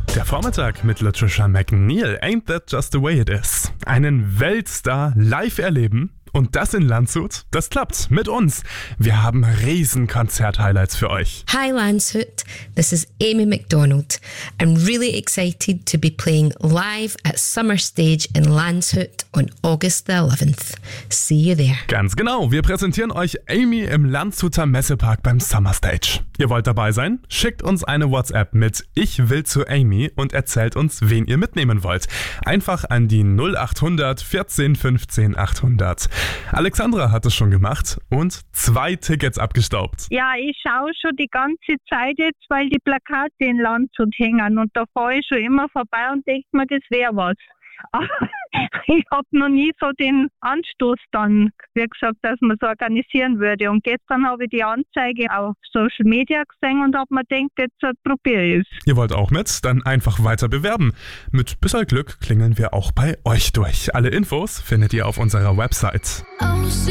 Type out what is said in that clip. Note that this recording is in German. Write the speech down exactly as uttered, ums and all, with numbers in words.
Der Vormittag mit Latricia McNeil, Ain't That Just the Way It Is. Einen Weltstar live erleben und das in Landshut, das klappt mit uns. Wir haben riesen Konzert-Highlights für euch. Hi Landshut, this is Amy McDonald. I'm really excited to be playing live at Summer Stage in Landshut on August the eleventh. See you there. Ganz genau, wir präsentieren euch Amy im Landshuter Messepark beim Summer Stage. Ihr wollt dabei sein? Schickt uns eine WhatsApp mit Ich will zu Amy und erzählt uns, wen ihr mitnehmen wollt. Einfach an die null acht hundert vierzehn fünfzehn achthundert. Alexandra hat es schon gemacht und zwei Tickets abgestaubt. Ja, ich schaue schon die ganze Zeit jetzt, weil die Plakate in Landshut hängen und da fahre ich schon immer vorbei und denke mir, das wäre was. Ich habe noch nie so den Anstoß dann, wie gesagt, dass man es organisieren würde. Und gestern habe ich die Anzeige auf Social Media gesehen und habe mir gedacht, jetzt probiere ich es. Ihr wollt auch mit? Dann einfach weiter bewerben. Mit bisschen Glück klingeln wir auch bei euch durch. Alle Infos findet ihr auf unserer Website.